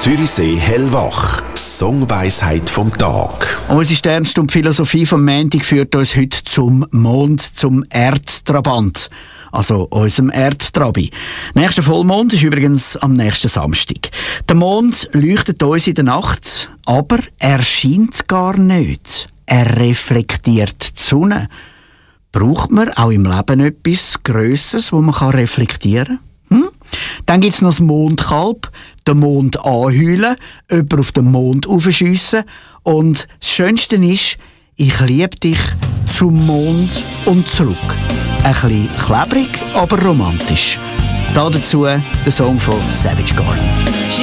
Zürichsee hellwach. Songweisheit vom Tag. Unsere Ernst und Philosophie vom Montag führt uns heute zum Mond, zum Erdtrabant. Also unserem Erdtrabi. Nächster Vollmond ist übrigens am nächsten Samstag. Der Mond leuchtet uns in der Nacht, aber er scheint gar nicht. Er reflektiert die Sonne. Braucht man auch im Leben etwas Grösseres, wo man reflektieren kann? Dann gibt es noch das Mondkalb, den Mond anheulen, jemanden auf den Mond raufschiessen. Und das Schönste ist, ich liebe dich zum Mond und zurück. Ein bisschen klebrig, aber romantisch. Dazu der Song von Savage Garden.